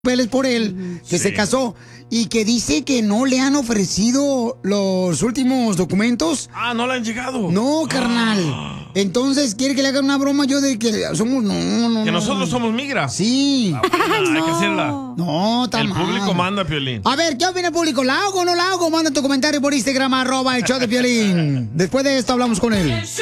papeles por él, que se casó y que dice que no le han ofrecido los últimos documentos. Ah, no le han llegado. No, carnal. Entonces, quiere que le hagan una broma yo de que somos... No. Que nosotros somos migra. Sí. Hay que hacerla. No, está El mal. público manda, Piolín. A ver, ¿qué opina el público? ¿La hago o no la hago? Manda tu comentario por Instagram, @el show de Piolín. Después de esto hablamos con él.